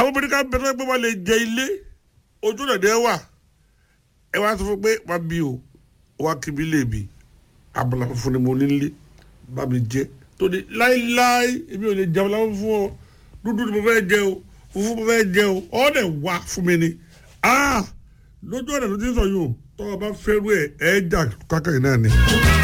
obìnrin ká bẹ̀rẹ̀ pé wọ́n lè jẹ ilé ojú rẹ̀ dẹ́ wà ẹ wá sọ fún pé wá bí o wá kí mi lè bi abala funfun ni mo nílé bá mi jẹ tó ní láíláí èmi ò lè jẹ abala funfun o dúdú ni mo fẹ́ jẹ o funfun mo fẹ́ jẹ o ọ́ dẹ̀ wá fún mi ni lójú ọ̀nà ló ti sọ yìí o tọ́ ọ bá fẹ́rù ẹ̀ jà kákàrí náà ni.